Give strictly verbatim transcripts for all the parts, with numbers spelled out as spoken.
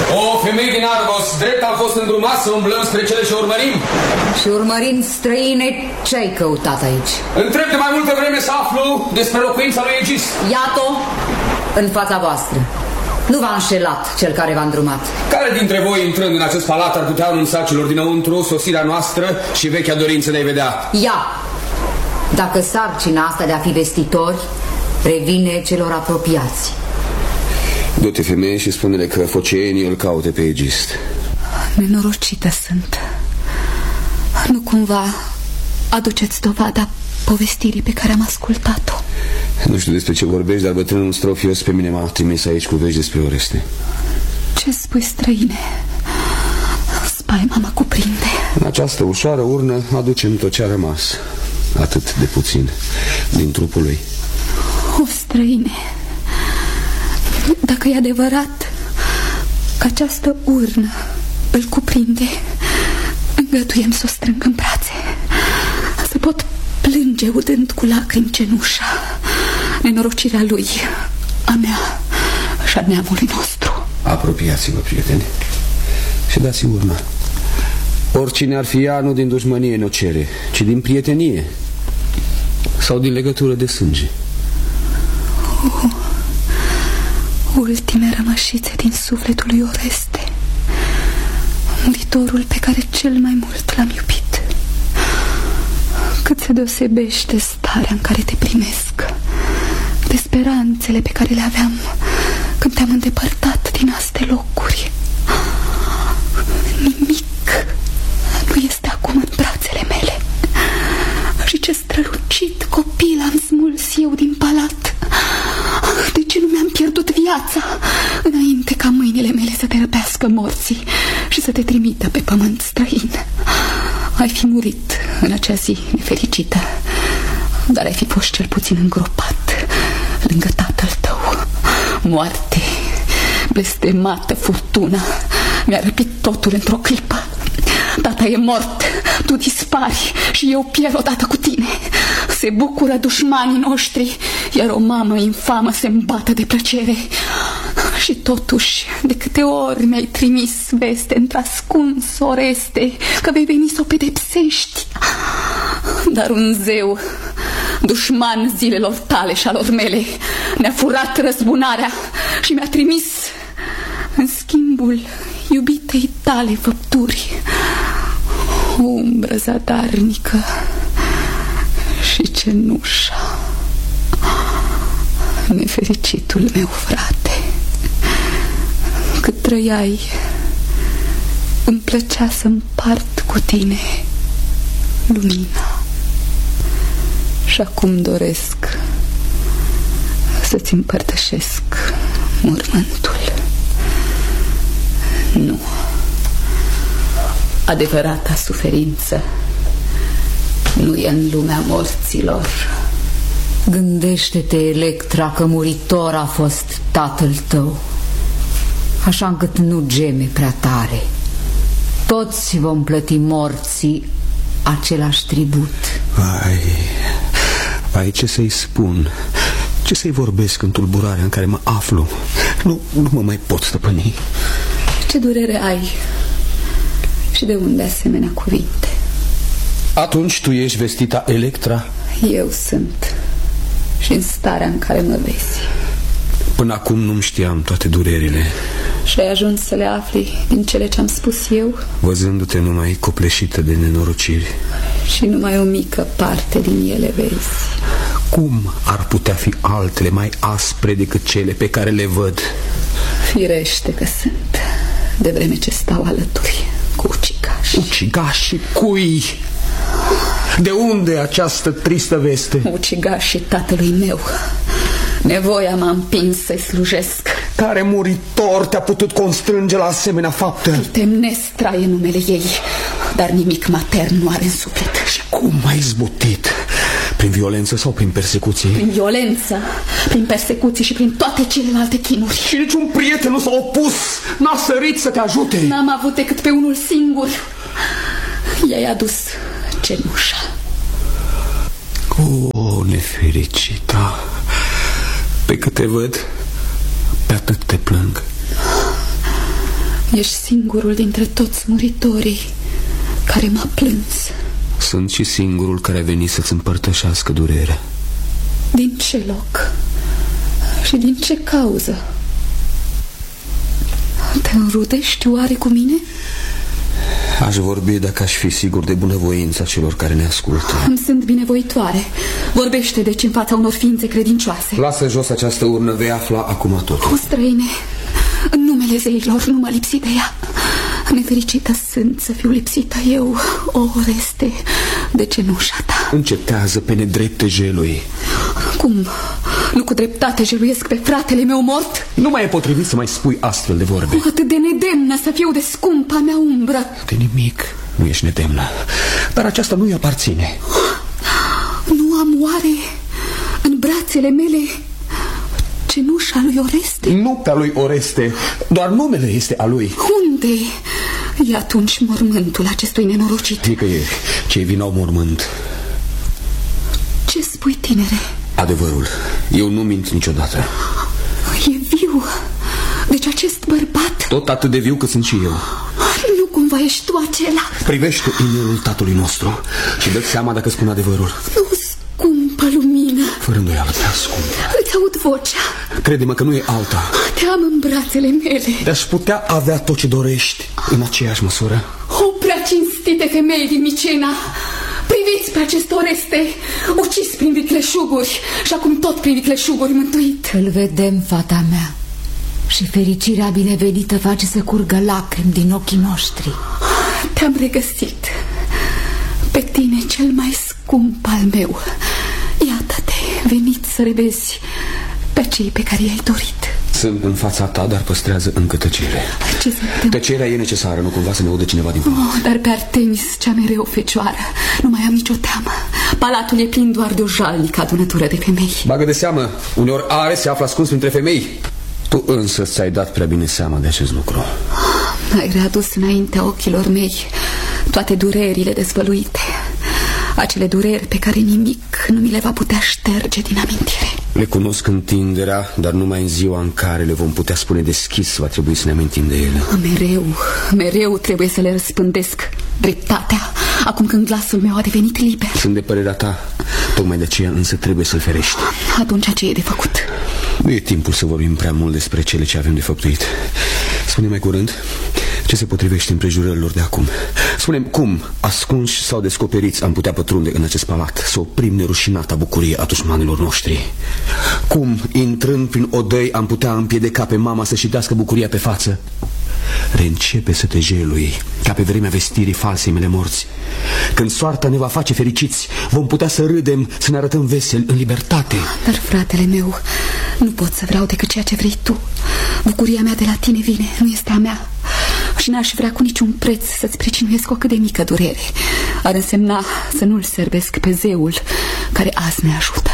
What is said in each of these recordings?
O, femei din Argos, drept am fost îndrumat să umblăm spre cele ce urmărim. Și urmărind străine, ce-ai căutat aici? Întreb de mai multă vreme să aflu despre locuința lui Egist. Iată-o în fața voastră. Nu v-a înșelat cel care v-a îndrumat. Care dintre voi, intrând în acest palat, ar putea anunța celor dinăuntru sosirea noastră și vechea dorință de a-i vedea? Ia! Dacă sarcina asta de a fi vestitori revine celor apropiați. Du-te, femeie, și spune-le că foceenii îl caute pe Egist. Nenorocită sunt. Nu cumva aduceți dovada povestirii pe care am ascultat-o? Nu știu despre ce vorbești, dar bătrânul strofios pe mine m-a trimis aici cu vești despre Oreste. Ce spui, străine? Spaima mă cuprinde. În această ușoară urnă aducem tot ce a rămas. Atât de puțin din trupul lui. O, străine, dacă e adevărat că această urnă îl cuprinde, îngăduiem să o strâng în brațe, să pot plânge udând cu lacrimi cenușa nenorocirea lui, a mea și a neamului nostru. Apropiați-vă, prieteni, și dați urma. Oricine ar fi ea, nu din dușmănie ne-o cere, ci din prietenie sau din legătură de sânge. Oh, ultime rămășițe din sufletul lui Oreste, muritorul pe care cel mai mult l-am iubit. Cât se deosebește starea în care te primesc de speranțele pe care le aveam când te-am îndepărtat din aste locuri. Nimic nu este acum în brațele mele. Și ce strălucit copil am smuls eu din palat. De ce nu mi-am pierdut viața înainte ca mâinile mele să te răpească morții și să te trimită pe pământ străin? Ai fi murit în acea zi nefericită, dar ai fi fost cel puțin îngropat lângă tatăl tău. Moarte, blestemată furtuna, mi-a răpit totul într-o clipă. Tata e mort, tu dispari și eu pierd odată cu tine. Se bucură dușmanii noștri, iar o mamă infamă se îmbată de plăcere. Și totuși, de câte ori mi-ai trimis veste într-ascuns, Oreste, că vei veni să o pedepsești. Dar un zeu, dușman zilelor tale și alor mele, ne-a furat răzbunarea și mi-a trimis în schimbul iubitei tale făpturi o umbră zadarnică și cenușa. Nefericitul meu frate, cât trăiai, îmi plăcea să împart cu tine lumina. Și acum doresc să-ți împărtășesc mormântul. Nu. Adevărata suferință nu e în lumea morților. Gândește-te, Electra, că muritor a fost tatăl tău, așa încât nu geme prea tare. Toți vom plăti morții același tribut. Vai, vai, ce să-i spun, ce să-i vorbesc în tulburarea în care mă aflu. Nu, nu mă mai pot stăpâni. Ce durere ai și de unde asemenea cuvinte? Atunci tu ești vestita Electra? Eu sunt, și în starea în care mă vezi. Până acum nu-mi știam toate durerile. Și ai ajuns să le afli din cele ce-am spus eu? Văzându-te numai copleșită de nenorociri. Și numai o mică parte din ele vezi. Cum ar putea fi altele mai aspre decât cele pe care le văd? Firește că sunt, de vreme ce stau alături cu ucigași. Ucigași cui? De unde această tristă veste? Ucigașii tatălui meu. Nevoia m-a împins să-i slujesc. Care muritor te-a putut constrânge la asemenea fapte? Clitemnestra e numele ei, dar nimic matern nu are în suflet. Și cum m-ai izbutit? Prin violență sau prin persecuții? Prin violență, prin persecuții și prin toate celelalte chinuri. Și niciun prieten nu s-a opus, n-a sărit să te ajute? N-am avut decât pe unul singur. I-ai adus cenușa. O, nefericita, pe cât te văd, pe atât te plâng. Ești singurul dintre toți muritorii care m-a plâns. Sunt și singurul care a venit să-ți împărtășească durerea. Din ce loc? Și din ce cauză? Te înrudești oare cu mine? Aș vorbi dacă aș fi sigur de bunăvoința celor care ne ascultă. Îmi sunt binevoitoare. Vorbește deci în fața unor ființe credincioase. Lasă jos această urnă, vei afla acum totul. O străine, în numele zeilor, nu mă lipsi de ea. Nefericită sunt să fiu lipsită eu, o Oreste, de cenușa ta. Încetează pe nedrepte jelui. Cum? Nu cu dreptate jeluiesc pe fratele meu mort? Nu mai e potrivit să mai spui astfel de vorbe. Atât de nedemnă să fiu de scumpa mea umbră. De nimic nu ești nedemnă, dar aceasta nu-i aparține. Nu am oare în brațele mele cenușa lui Oreste? Nu pe a lui Oreste, doar numele este a lui. Unde e atunci mormântul acestui nenorocit? Nicăieri, cei vin au mormânt. Ce spui, tinere? Adevărul, eu nu mint niciodată. E viu. Deci acest bărbat... Tot atât de viu cât sunt și eu. Nu cumva ești tu acela? Privește inelul tatălui nostru și dă-ți seama dacă spun adevărul. Nu, scumpă lumină. Fără îndoială, prea scump. Îți aud vocea. Crede-mă că nu e alta. Te am în brațele mele. Te-aș putea avea tot ce dorești în aceeași măsură. O prea cinstite femei din Micena, priviți pe acest Oreste, ucis prin vicleșuguri și acum tot prin vicleșuguri mântuit. Îl vedem, fata mea, și fericirea binevenită face să curgă lacrimi din ochii noștri. Te-am regăsit, pe tine cel mai scump al meu. Iată-te, venit să revezi pe cei pe care i-ai dorit. Sunt în fața ta, dar păstrează încă tăcere. Ce se întâmplă? Tăcerea e necesară, nu cumva să ne audă cineva din palat. Oh, dar pe Artemis, cea mereu fecioară, nu mai am nicio teamă. Palatul e plin doar de o jalnică adunătură de femei. Bagă de seamă, uneori are se află ascuns printre femei. Tu însă ți-ai dat prea bine seama de acest lucru. Ai readus înaintea ochilor mei toate durerile dezvăluite, acele dureri pe care nimic nu mi le va putea șterge din amintire. Le cunosc întinderea, dar numai în ziua în care le vom putea spune deschis va trebui să ne amintim de ele. Mereu, mereu trebuie să le răspândesc dreptatea, acum când glasul meu a devenit liber. Sunt de părerea ta, tocmai de aceea însă trebuie să-l ferești. Atunci ce e de făcut? Nu e timpul să vorbim prea mult despre cele ce avem de făptuit. Spune mai curând ce se potrivește împrejurărilor de acum. Spune-mi cum, ascunși sau descoperiți, am putea pătrunde în acest palat, să oprim nerușinata bucurie a dușmanilor noștri. Cum, intrând prin odăi, am putea împiedica pe mama să-și dească bucuria pe față. Reîncepe să te jelui, ca pe vremea vestirii falsei mele morți. Când soarta ne va face fericiți, vom putea să râdem, să ne arătăm veseli în libertate. Dar, fratele meu, nu pot să vreau decât ceea ce vrei tu. Bucuria mea de la tine vine, nu este a mea. Și n-aș vrea cu niciun preț să-ți pricinuiesc o cât de mică durere. Ar însemna să nu-l servesc pe zeul care azi ne ajută.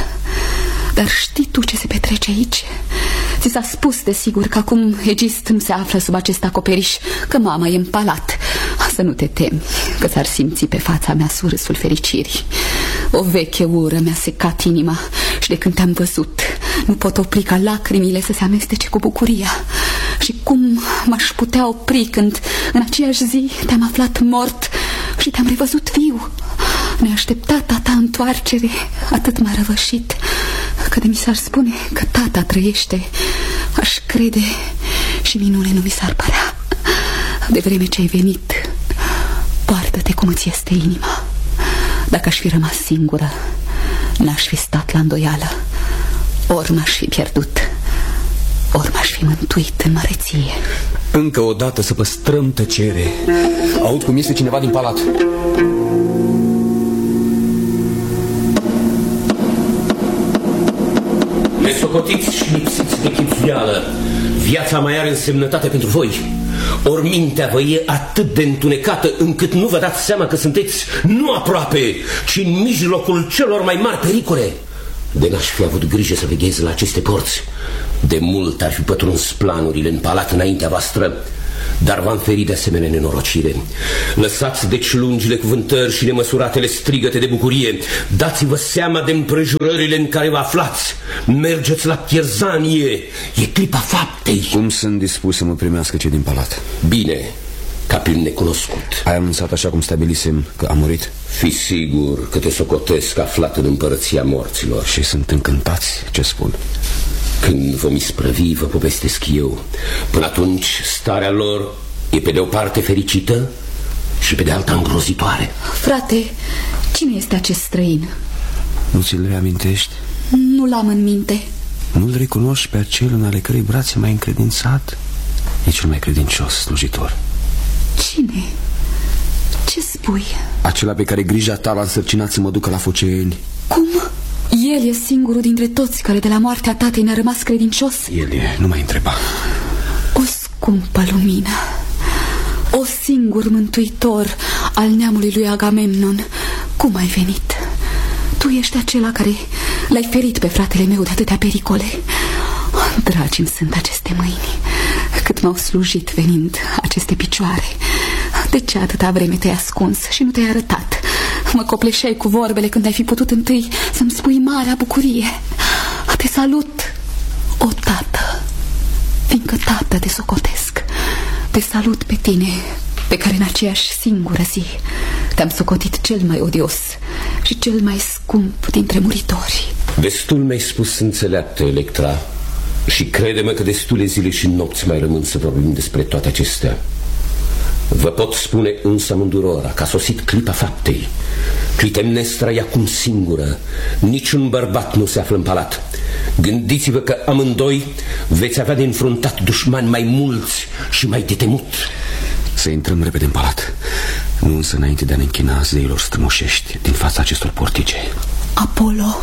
Dar știi tu ce se petrece aici? Ți s-a spus, desigur, că acum Egist nu se află sub acest acoperiș, că mama e în palat. Să nu te temi, că ți-ar simți pe fața mea surâsul fericirii. O veche ură mi-a secat inima și de când te-am văzut nu pot opri ca lacrimile să se amestece cu bucuria. Și cum m-aș putea opri când în aceeași zi te-am aflat mort și te-am revăzut viu? Neașteptata ta întoarcere atât m-a răvășit că de mi s-ar spune că tata trăiește, aș crede și minune nu mi s-ar părea. De vreme ce ai venit, poartă-te cum îți este inima. Dacă aș fi rămas singură, n-aș fi stat la îndoială. Ori m-aș fi pierdut, ori m-aș fi mântuit în măreție. Încă o dată să păstrăm tăcere. Aud cum este cineva din palat. Nesocotiți și lipsiți de chipzuială, viața mai are însemnătate pentru voi. Ori mintea vă e atât de întunecată încât nu vă dați seama că sunteți nu aproape, ci în mijlocul celor mai mari pericole. De n-aș fi avut grijă să veghez la aceste porți, de mult ar fi pătruns planurile în palat înaintea voastră. Dar v-am ferit de asemenea nenorocire. Lăsați deci lungile cuvântări și nemăsuratele strigăte de bucurie. Dați-vă seama de împrejurările în care vă aflați. Mergeți la pierzanie. E clipa faptei. Cum sunt dispus să mă primească cei din palat? Bine, ca pe un necunoscut. Ai anunțat așa cum stabilisem că a murit? Fii sigur că te socotesc aflat în împărăția morților. Și sunt încântați ce spun. Când vom isprăvi, vă povestesc eu. Până atunci, starea lor e pe de o parte fericită și pe de alta îngrozitoare. Frate, cine este acest străin? Nu ți-l reamintești? Nu l-am în minte. Nu-l recunoști pe acel în ale cărei brațe m-ai încredințat? E cel mai credincios slujitor. Cine? Ce spui? Acela pe care grija ta l-a însărcinat să mă ducă la Foceeni. Cum? El e singurul dintre toți care de la moartea tatei ne-a rămas credincios? El e, nu mai întreba. O scumpă lumină, o singur mântuitor al neamului lui Agamemnon. Cum ai venit? Tu ești acela care l-ai ferit pe fratele meu de atâtea pericole. Dragi-mi sunt aceste mâini, cât m-au slujit venind aceste picioare. De ce atâta vreme te-ai ascuns și nu te-ai arătat? Mă copleșeai cu vorbele când ai fi putut întâi să-mi spui marea bucurie. Te salut, o tată, fiindcă tată te socotesc. Te salut pe tine, pe care în aceeași singură zi te-am socotit cel mai odios și cel mai scump dintre muritori. Destul mi-ai spus înțeleaptă, Electra, și crede-mă că destule zile și nopți mai rămân să vorbim despre toate acestea. Vă pot spune însă amândurora că a sosit clipa faptei. Clitemnestra e acum singură. Niciun bărbat nu se află în palat. Gândiți-vă că amândoi veți avea de înfruntat dușmani mai mulți și mai de temut. Să intrăm repede în palat, nu însă înainte de a ne închina zeilor strămoșești din fața acestor portice. Apollo,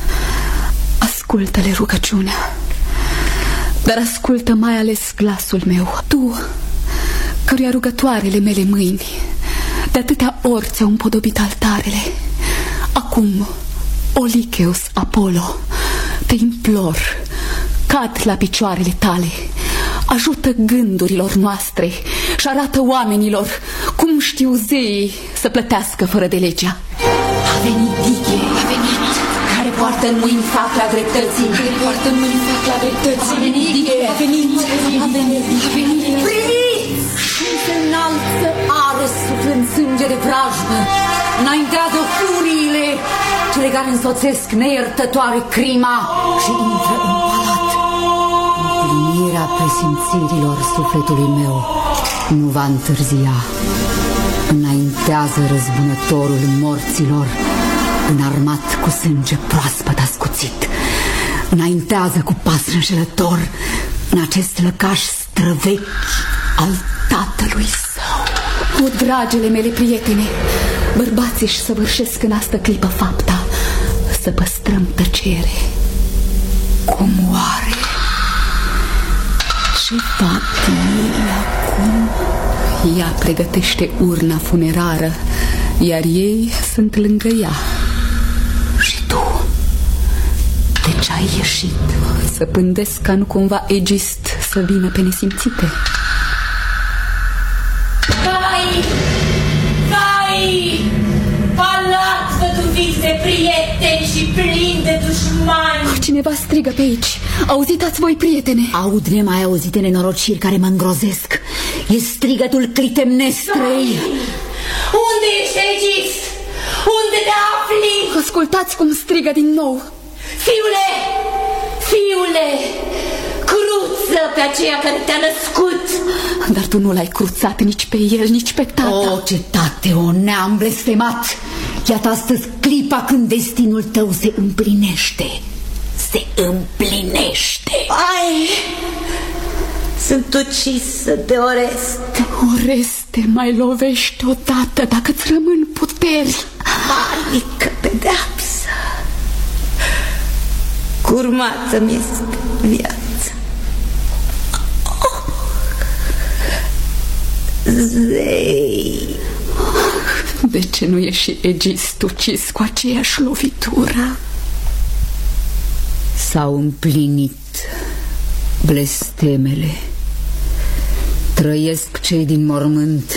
ascultă-le rugăciunea, dar ascultă mai ales glasul meu. Tu, căruia rugătoarele mele mâini de atâtea ori ți-au împodobit altarele, acum, Olicheus Apollo, te implor, cad la picioarele tale, ajută gândurilor noastre și arată oamenilor cum știu zeii să plătească fără de legea. A venit Diche, a venit, care poartă în mâini facla dreptății, care poartă în mâini facla dreptății. A venit Diche, a venit, a venit, a venit. Priviți! Și se înalță Ares suflând sânge de vrajbă, înaintează furiile cele care însoțesc neiertătoare crima și intră în palat. Împlinirea presimțirilor sufletului meu nu va întârzia. Înaintează răzbunătorul morților, înarmat cu sânge proaspăt ascuțit. Înaintează cu pas înșelător în acest lăcaș străvechi al tatălui său. O, dragele mele prietene, bărbații își săvârșesc în asta clipă fapta. Să păstrăm tăcere. Cum oare? Ce fac ei acum? Ea pregătește urna funerară, iar ei sunt lângă ea. Și tu, de ce ai ieșit? Să pândesc ca nu cumva Egist să vină pe nesimțite. Cai! Cai! Palat văduvit de prieteni și plin de dușmani! Cineva strigă pe aici. Auzitați voi, prietene? Aud nemai auzite nenorociri care mă îngrozesc. E strigătul Clitemnestrei. Unde ești, Egist? Unde te afli? Ascultați cum strigă din nou. Fiule! Fiule! Cruță pe aceea care te-a născut! Dar tu nu l-ai cruțat nici pe el, nici pe tata. O, cetate, o neam blestemat! Iată astăzi clipa când destinul tău se împlinește. Se împlinește. Ai! Sunt ucisă de Oreste. Oreste, mai lovești odată dacă-ți rămân puteri. Manică pedeapsă. Curmată-mi este viața. Oh. Zei. De ce nu e și Egist ucis cu aceeași lovitură? S-au împlinit blestemele. Trăiesc cei din mormânt.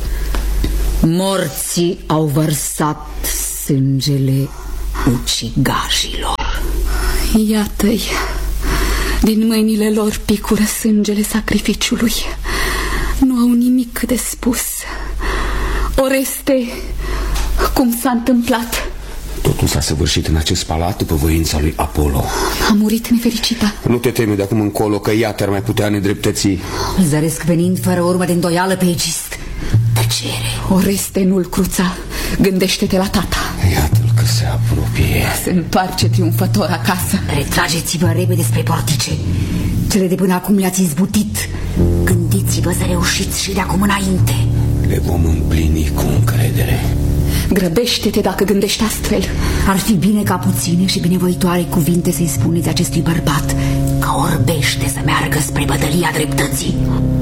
Morții au vărsat sângele ucigașilor. Iată-i, din mâinile lor picură sângele sacrificiului. Nu au nimic de spus. Oreste, cum s-a întâmplat? Totul s-a săvârșit în acest palat după voința lui Apollo. A murit nefericita. Nu te teme de acum încolo că ea te-ar mai putea nedreptăți. Îl zăresc venind fără urmă de îndoială pe Egist. Tăcere. Oreste, nu-l cruța. Gândește-te la tata. Iată-l că se apropie. Se întoarce triumfător acasă. Retrageți-vă repede spre portice. Cele de până acum le-ați izbutit. Gândiți-vă să reușiți și de acum înainte. Le vom împlini cu încredere. Grăbește-te dacă gândești astfel. Ar fi bine ca puține și binevoitoare cuvinte să-i spuneți acestui bărbat că orbește să meargă spre bătălia dreptății.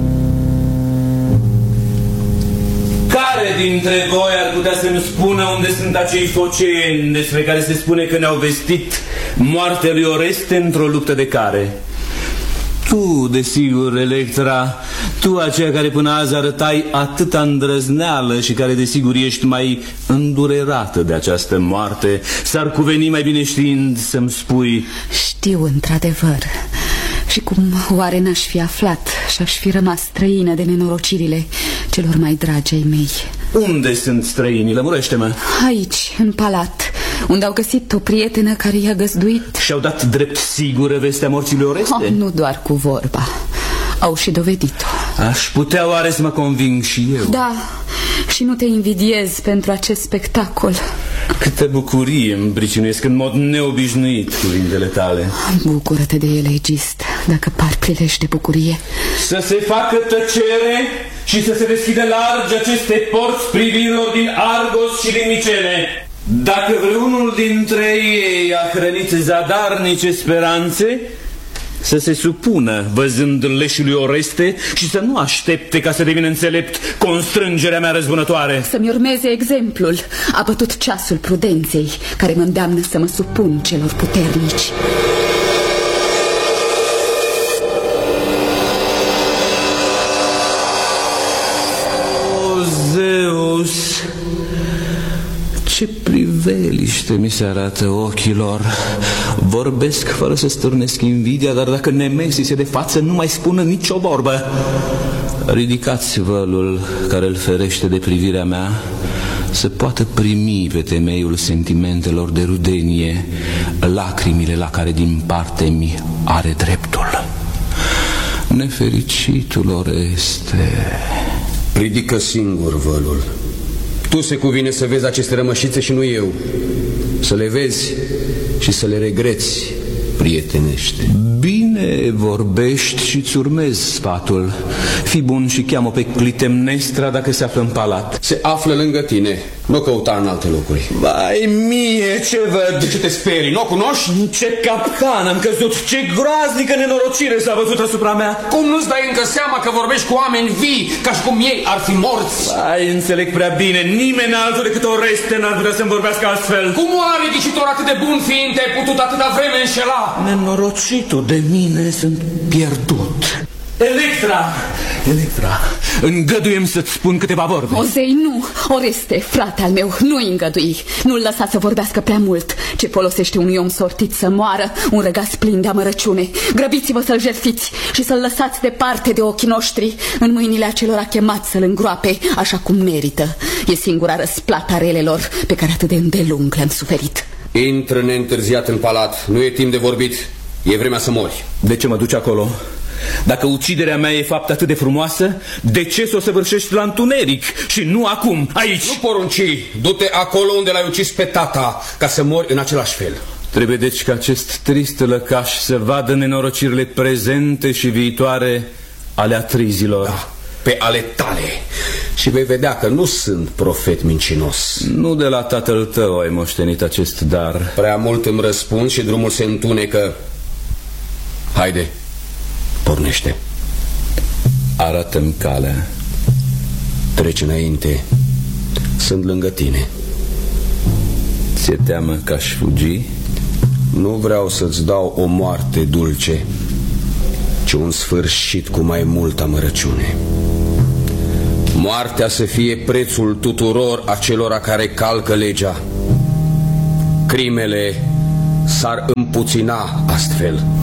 Care dintre voi ar putea să-mi spună unde sunt acei foceeni despre care se spune că ne-au vestit moartea lui Oreste într-o luptă de care? Tu, desigur, Electra, tu aceea care până azi arătai atâta îndrăzneală și care desigur ești mai îndurerată de această moarte, s-ar cuveni mai bine știind să-mi spui... Știu, într-adevăr. Și cum oare n-aș fi aflat și-aș fi rămas străină de nenorocirile celor mai dragi ai mei. Unde sunt străinii? Lămurește-mă. Aici, în palat, unde au găsit o prietenă care i-a găzduit. Și-au dat drept sigură vestea morții lui Oreste? Oh, nu doar cu vorba, au și dovedit-o. Aș putea oare să mă conving și eu? Da, și nu te invidiez pentru acest spectacol. Câtă bucurie îmi pricinuiesc în mod neobișnuit cuvintele tale. Bucură-te de ele, Egist, dacă par prileși de bucurie. Să se facă tăcere și să se deschidă largi aceste porți privirilor din Argos și din Micene. Dacă vreunul dintre ei a hrănit zadarnice speranțe, să se supună văzând leșul lui Oreste și să nu aștepte ca să devină înțelept constrângerea mea răzbunătoare. Să-mi urmeze exemplul. A bătut ceasul prudenței care mă îndeamnă să mă supun celor puternici. O, Zeus, ce priveliște mi se arată ochilor. Vorbesc fără să stârnesc invidia, dar dacă Nemesis e de față, nu mai spună nicio vorbă. Ridicați vălul care îl ferește de privirea mea, să poată primi pe temeiul sentimentelor de rudenie lacrimile la care din parte mi are dreptul. Nefericitul Oreste. Ridică singur vălul. Tu se cuvine să vezi aceste rămășițe și nu eu. Să le vezi și să le regreți, prietenește. Bine vorbești și-ți urmezi sfatul. Fii bun și cheamă pe Clitemnestra dacă se află în palat. Se află lângă tine. Nu căuta în alte locuri. Vai mie, ce văd! De ce te sperii? Nu o cunoști? Ce capcan am căzut! Ce groaznică nenorocire s-a văzut asupra mea! Cum nu-ți dai încă seama că vorbești cu oameni vii, ca și cum ei ar fi morți? Ai, înțeleg prea bine. Nimeni altul decât Oreste n-ar putea să-mi vorbească astfel. Cum oare, ghicitor atât de bun fiind, te-ai putut atâta vreme înșela? Nenorocitul de mine sunt pierdut. Electra! Electra, îngăduiem să-ți spun câteva vorbe. Ozei, nu! Oreste, frate al meu, nu-i îngădui. Nu-l lăsa să vorbească prea mult. Ce folosește unui om sortit să moară, un răgaz plin de amărăciune. Grăbiți-vă să-l jertfiți și să-l lăsați departe de ochii noștri, în mâinile acelora chemați să-l îngroape așa cum merită. E singura răsplata relelor pe care atât de îndelung le-am suferit. Intră neîntârziat în palat. Nu e timp de vorbit. E vremea să mori. De ce mă duci acolo? Dacă uciderea mea e fapt atât de frumoasă, de ce să o săvârșești la întuneric și nu acum, aici? Nu porunci, du-te acolo unde l-ai ucis pe tata, ca să mori în același fel. Trebuie deci ca acest trist lăcaș să vadă nenorocirile prezente și viitoare ale atrizilor. Da, pe ale tale. Și vei vedea că nu sunt profet mincinos. Nu de la tatăl tău ai moștenit acest dar. Prea mult îmi răspund și drumul se întunecă. Haide, pornește. Arată-mi calea. Treci înainte. Sunt lângă tine. Ți-e teamă că aș fugi? Nu vreau să-ți dau o moarte dulce, ci un sfârșit cu mai multă amărăciune. Moartea să fie prețul tuturor acelora care calcă legea. Crimele s-ar împuțina astfel.